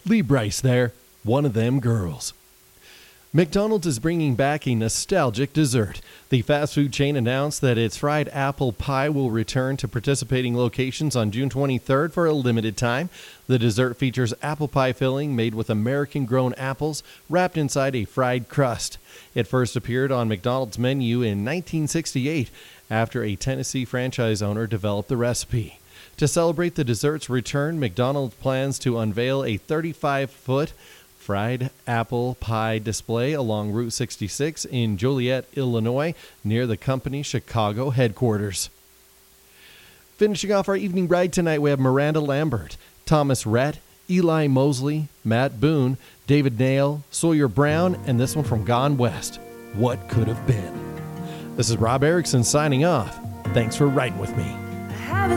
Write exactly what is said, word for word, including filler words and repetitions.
Lee Bryce there, one of them girls. McDonald's is bringing back a nostalgic dessert. The fast food chain announced that its fried apple pie will return to participating locations on June twenty-third for a limited time. The dessert features apple pie filling made with American-grown apples wrapped inside a fried crust. It first appeared on McDonald's menu in nineteen sixty-eight after a Tennessee franchise owner developed the recipe. To celebrate the dessert's return, McDonald's plans to unveil a thirty-five foot fried apple pie display along Route sixty-six in Joliet, Illinois, near the company's Chicago headquarters. Finishing off our evening ride tonight, we have Miranda Lambert, Thomas Rhett, Eli Mosley, Matt Boone, David Nail, Sawyer Brown, and this one from Gone West, What Could Have Been. This is Rob Erickson signing off. Thanks for riding with me.